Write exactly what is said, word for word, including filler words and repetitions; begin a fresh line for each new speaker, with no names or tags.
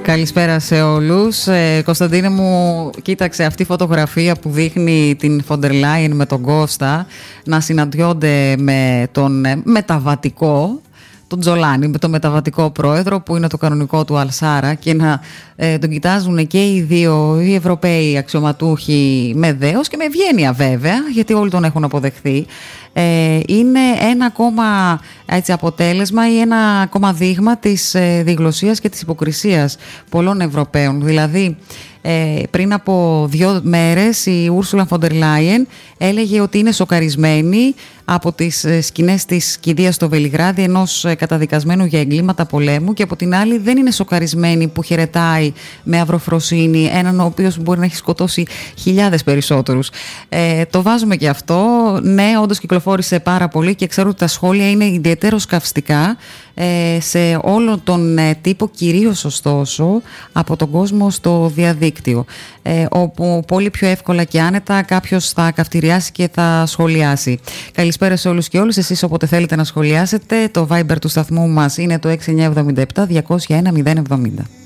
Καλησπέρα σε όλους. Ε, Κωνσταντίνε μου, κοίταξε αυτή η φωτογραφία που δείχνει την Φοντερ Λάιεν με τον Κώστα να συναντιόνται με τον ε, μεταβατικό, τον Τζολάνι, με τον μεταβατικό πρόεδρο που είναι το κανονικό του Αλσάρα, και να ε, τον κοιτάζουν και οι δύο οι Ευρωπαίοι αξιωματούχοι με δέος και με ευγένεια βέβαια, γιατί όλοι τον έχουν αποδεχθεί. Ε, είναι ένα ακόμα έτσι, αποτέλεσμα ή ένα ακόμα δείγμα της ε, διγλωσσίας και της υποκρισίας πολλών Ευρωπαίων. Δηλαδή, ε, πριν από δύο μέρες η Ούρσουλα Φοντερ Λάιεν έλεγε ότι είναι σοκαρισμένη από τις ε, σκηνές της κηδείας στο Βελιγράδι ενός ε, καταδικασμένου για εγκλήματα πολέμου, και από την άλλη δεν είναι σοκαρισμένη που χαιρετάει με αυροφροσύνη έναν ο οποίος μπορεί να έχει σκοτώσει χιλιάδες περισσότερους. Ε, το βάζουμε και αυτό. Ναι, όντως κυκλοφόρησε πάρα πολύ και ξέρω ότι τα σχόλια είναι ιδιαιτέρως καυστικά ε, σε όλο τον ε, τύπο, κυρίως ωστόσο από τον κόσμο στο διαδίκτυο, ε, όπου πολύ πιο εύκολα και άνετα κάποιος θα καυτηριάσει και θα σχολιάσει. Καλησπέρα σε όλους και όλους. Εσείς όποτε θέλετε να σχολιάσετε, το Viber του σταθμού μας είναι το έξι εννιά επτά επτά δύο μηδέν ένα μηδέν εβδομήντα.